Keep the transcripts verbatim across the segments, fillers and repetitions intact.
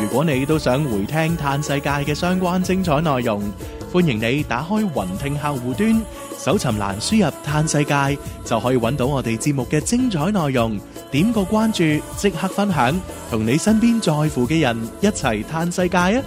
果你都想回聽嘆世界嘅相關精彩內容，歡迎你打開雲聽客戶端，搜尋欄輸入嘆世界，就可以揾到我哋節目嘅精彩內容。點個關注，即刻分享，同你身邊在乎嘅人一齊嘆世界啊！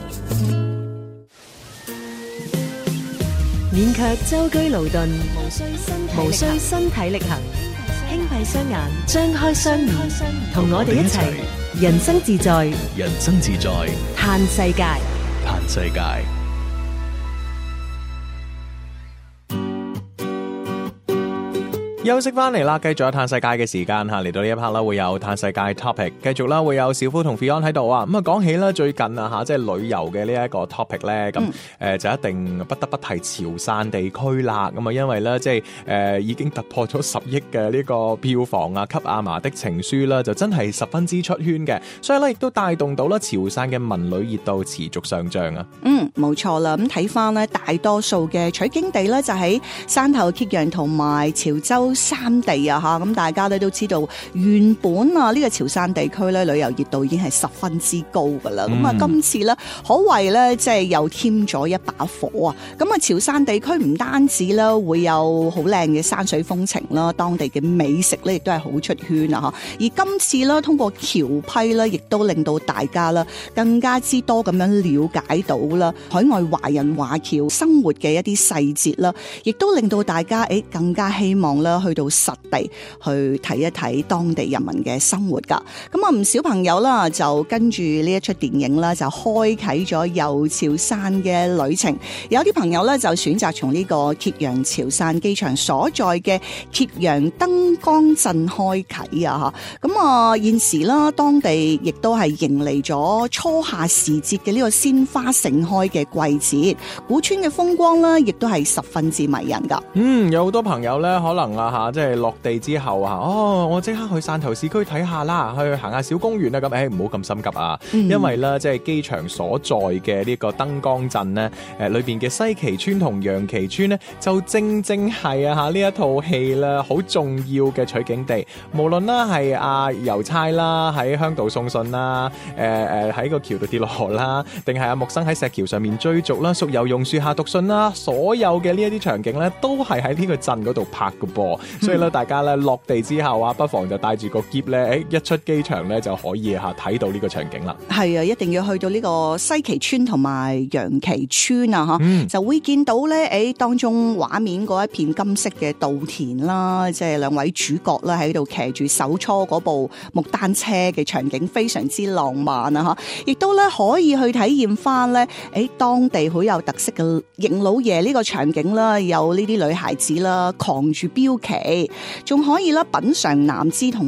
勉強舟車勞頓，無需身體力行，輕閉雙眼，張開雙耳，同我哋一齊人生自在， 人生自在， 嘆世界， 嘆世界。休息翻嚟啦，繼續有嘆世界嘅時間吓，嚟到呢一 part 啦，會有嘆世界 topic， 繼續啦，會有小夫同 Fion 喺度啊。咁啊，講起啦，最近啊吓，即係旅遊嘅呢一個 topic 咧，咁誒、嗯呃、就一定不得不提潮汕地區啦。咁啊，因為咧即係誒、呃、已經突破咗十億嘅呢個票房啊，《給阿嫲的情書》啦，就真係十分之出圈嘅，所以咧亦都帶動到啦潮汕嘅文旅熱度持續上漲啊。 嗯，冇錯啦。咁睇翻咧，大多數嘅取景地咧就喺汕頭、揭陽同埋潮州三地啊吓，咁大家咧都知道，原本啊呢個潮汕地區咧旅遊熱度已經係十分之高噶啦。咁啊、嗯，今次咧可謂咧即係又添咗一把火啊！咁啊，潮汕地區唔單止啦會有好靚嘅山水風情啦，當地嘅美食咧亦都係好出圈啊吓。而今次咧通過僑批咧，亦都令到大家啦更加之多咁樣了解到啦海外華人華僑生活嘅一啲細節啦，亦都令到大家誒更加希望啦去到實地去睇一睇當地人民嘅生活噶。咁啊，唔少朋友啦就跟住呢一出電影啦，就開啟咗遊潮汕嘅旅程。有啲朋友咧就選擇從呢個揭陽潮汕機場所在嘅揭陽燈光鎮開啟啊吓。咁啊，現時啦，當地亦都係迎嚟咗初夏時節嘅呢個鮮花盛開嘅季節，古村嘅風光啦，亦都係十分之迷人噶。 嗯，有好多朋友咧，可能啊吓，即係落地之後啊，哦，我即刻去汕頭市區睇下啦，去行下小公園啊，咁誒，唔好咁心急啊，嗯、因為咧，即係機場所在嘅呢個燈光鎮咧，誒，裏邊嘅西岐村同楊岐村咧，就正正係啊吓呢一套戲啦，好重要嘅取景地。無論啦係阿郵差啦，喺香島送信啦，誒誒喺個橋度跌落河啦，定係阿木生喺石橋上面追逐啦，淑由榕樹下讀信啦，所有嘅呢一啲場景咧，都係喺呢個鎮嗰度拍嘅噃。所以咧，大家咧落地之後啊，不妨就帶住個篋咧，誒，一出機場咧就可以吓睇到呢個場景啦。 係啊，一定要去到呢個西岐村同埋楊岐村啊，吓、嗯，就會見到咧，誒，當中畫面嗰一片金色嘅稻田啦，即係兩位主角啦喺度騎住手搓嗰部木單車嘅場景，非常之浪漫啊，吓，亦都咧可以去體驗翻咧，誒，當地好有特色嘅迎老爺呢個場景啦，有呢啲女孩子啦，扛住標旗，仲可以啦品嘗南枝同